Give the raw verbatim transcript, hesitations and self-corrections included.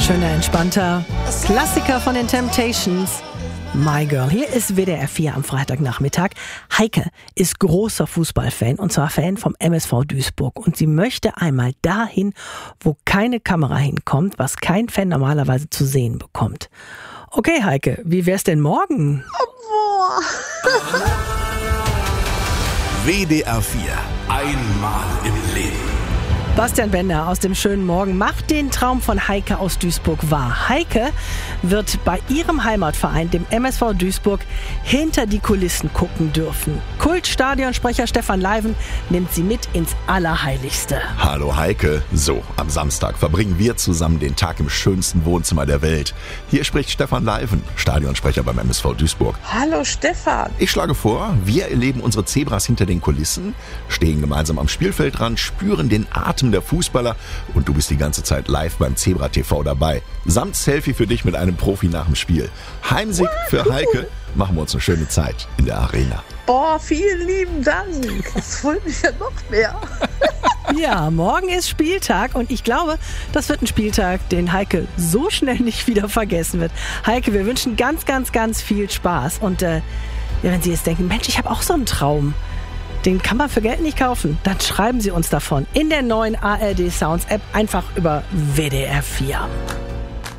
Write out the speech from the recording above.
Schöner, entspannter Klassiker von den Temptations. My Girl. Hier ist W D R vier am Freitagnachmittag. Heike ist großer Fußballfan und zwar Fan vom M S V Duisburg. Und sie möchte einmal dahin, wo keine Kamera hinkommt, was kein Fan normalerweise zu sehen bekommt. Okay, Heike, wie wär's denn morgen? Oh, W D R vier. Einmal im Leben. Bastian Bender aus dem schönen Morgen macht den Traum von Heike aus Duisburg wahr. Heike wird bei ihrem Heimatverein, dem M S V Duisburg, hinter die Kulissen gucken dürfen. Kultstadionsprecher Stefan Leiven nimmt sie mit ins Allerheiligste. Hallo Heike. So, am Samstag verbringen wir zusammen den Tag im schönsten Wohnzimmer der Welt. Hier spricht Stefan Leiven, Stadionsprecher beim M S V Duisburg. hallo Stefan. Ich schlage vor, wir erleben unsere Zebras hinter den Kulissen, stehen gemeinsam am Spielfeldrand, spüren den Atem der Fußballer und du bist die ganze Zeit live beim Zebra T V dabei. Samt Selfie für dich mit einem Profi nach dem Spiel. Heimsieg für Heike. Machen wir uns eine schöne Zeit in der Arena. Boah, vielen lieben Dank. Das freut mich ja noch mehr. Ja, morgen ist Spieltag und ich glaube, das wird ein Spieltag, den Heike so schnell nicht wieder vergessen wird. Heike, wir wünschen ganz, ganz, ganz viel Spaß. Und äh, ja, wenn Sie jetzt denken, Mensch, ich habe auch so einen Traum, den kann man für Geld nicht kaufen, dann schreiben Sie uns davon in der neuen A R D Sounds App einfach über W D R vier.